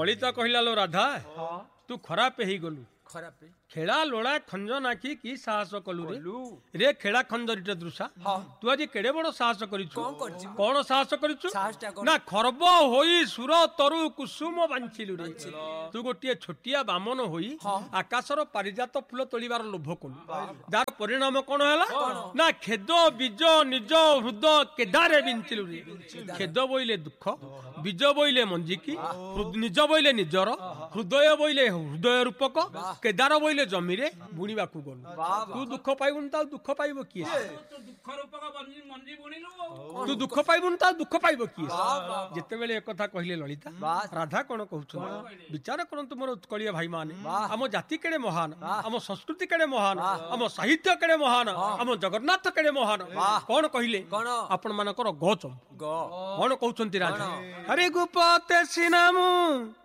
ललिता कहला लो राधा तू खराब ही गलु खराब खेला लोड़ा खंज नाखी की साहस कलु रे खेला खंजरीटा दृशा तू आज केड़े बड़ साहस करिछु कौन साहस करिछु ना खरब होई सुर तरु कुसुम बांचिलु रे तू गोटिए छोटिया बामन होई आकाशर पारिजात फूल तोलिबार लोभ कलु जार परिणाम कोन हैला ना खेद बीज निज हृदय केदारे बिंचिलु रे खेद बोइले दुख बीज बोइले मंजिकी निज बोइले निजर हृदय बोइले हृदय रूपक केदार बोइले जमी रे बुणीबा को गलु तू दुख पाइबुन ता दुख पाइबो किए दुख रूपक मंजी बुणीलु तू दुख पाइबुन ता दुख पाइबो किए जेते बेले एक कथा कहिले ललिता राधा कोन कहउछ विचार करन तुमर उत्कलिय भाई माने हम जाति केडे महान हम संस्कृति केडे महान हम साहित्य केडे महान हम जगन्नाथ केडे महान कोन कहिले आपण मानकर गचम कोन कहउछंती राधा हरे गोपते सिनामु